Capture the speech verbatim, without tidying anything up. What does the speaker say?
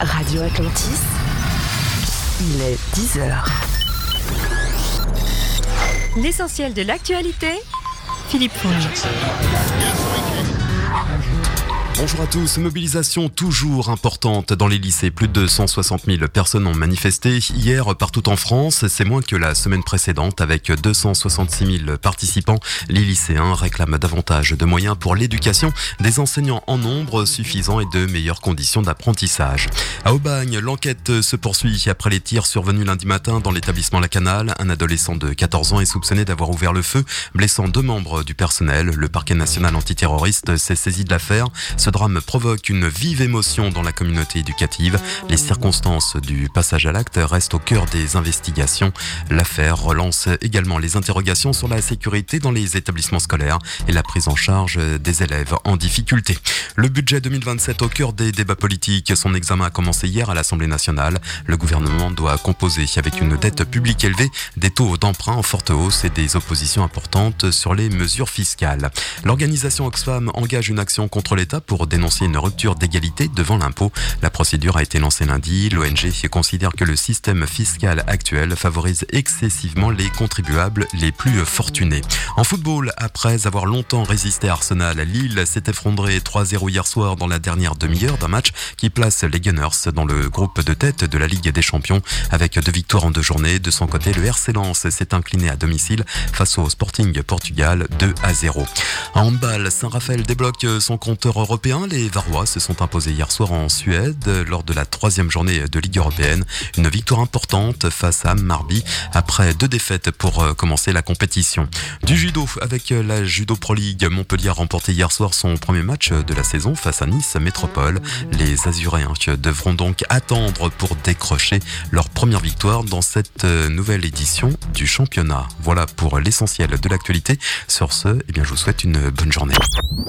Radio Atlantis, il est dix heures. L'essentiel de l'actualité, Philippe Fonge. Bonjour à tous. Mobilisation toujours importante dans les lycées. Plus de cent soixante mille personnes ont manifesté hier partout en France. C'est moins que la semaine précédente avec deux cent soixante-six mille participants. Les lycéens réclament davantage de moyens pour l'éducation, des enseignants en nombre suffisant et de meilleures conditions d'apprentissage. À Aubagne, l'enquête se poursuit après les tirs survenus lundi matin dans l'établissement La Canale. Un adolescent de quatorze ans est soupçonné d'avoir ouvert le feu, blessant deux membres du personnel. Le parquet national antiterroriste s'est saisi de l'affaire. Ce drame provoque une vive émotion dans la communauté éducative. Les circonstances du passage à l'acte restent au cœur des investigations. L'affaire relance également les interrogations sur la sécurité dans les établissements scolaires et la prise en charge des élèves en difficulté. Le budget deux mille vingt-sept au cœur des débats politiques. Son examen a commencé hier à l'Assemblée nationale. Le gouvernement doit composer avec une dette publique élevée, des taux d'emprunt en forte hausse et des oppositions importantes sur les mesures fiscales. L'organisation Oxfam engage une action contre l'État pour dénoncer une rupture d'égalité devant l'impôt. La procédure a été lancée lundi. L'O N G considère que le système fiscal actuel favorise excessivement les contribuables les plus fortunés. En football, après avoir longtemps résisté à Arsenal, Lille s'est effondré trois zéro hier soir dans la dernière demi-heure d'un match qui place les Gunners dans le groupe de tête de la Ligue des Champions avec deux victoires en deux journées. De son côté, le R C Lens s'est incliné à domicile face au Sporting Portugal deux à zéro. En handball, Saint-Raphaël débloque son compteur européen. Les Varois se sont imposés hier soir en Suède lors de la troisième journée de Ligue européenne. Une victoire importante face à Marby après deux défaites pour commencer la compétition. Du judo avec la Judo Pro League, Montpellier a remporté hier soir son premier match de la saison face à Nice Métropole. Les Azuréens devront donc attendre pour décrocher leur première victoire dans cette nouvelle édition du championnat. Voilà pour l'essentiel de l'actualité. Sur ce, eh bien, je vous souhaite une bonne journée.